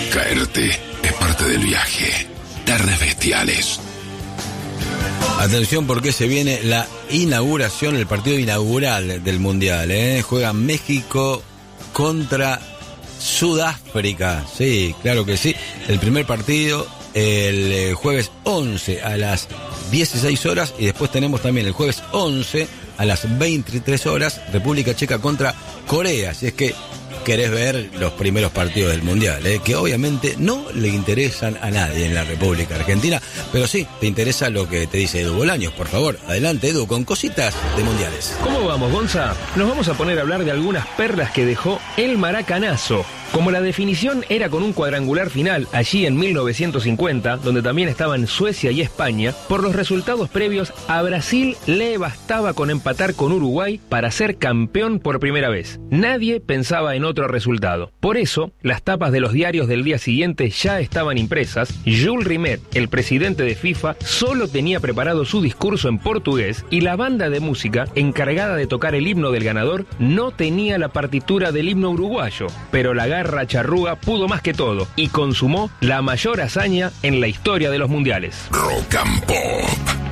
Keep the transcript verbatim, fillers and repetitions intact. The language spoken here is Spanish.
Caerte es parte del viaje. Tardes bestiales. Atención porque se viene la inauguración, el partido inaugural del Mundial, ¿eh? Juega México contra Sudáfrica. Sí, claro que sí. El primer partido el jueves once a las dieciséis horas y después tenemos también el jueves once a las veintitrés horas República Checa contra Corea. Si es que querés ver los primeros partidos del Mundial, ¿eh? Que obviamente no le interesan a nadie en la República Argentina, pero sí te interesa lo que te dice Edu Bolaños. Por favor, adelante Edu con cositas de mundiales. ¿Cómo vamos, Gonza? Nos vamos a poner a hablar de algunas perlas que dejó el Maracanazo. Como la definición era con un cuadrangular final allí en mil novecientos cincuenta, donde también estaban Suecia y España, por los resultados previos a Brasil le bastaba con empatar con Uruguay para ser campeón por primera vez. Nadie pensaba en otro resultado. Por eso, las tapas de los diarios del día siguiente ya estaban impresas. Jules Rimet, el presidente de FIFA, solo tenía preparado su discurso en portugués y la banda de música encargada de tocar el himno del ganador no tenía la partitura del himno uruguayo, pero la garra charrúa pudo más que todo y consumó la mayor hazaña en la historia de los mundiales. Rock and Pop.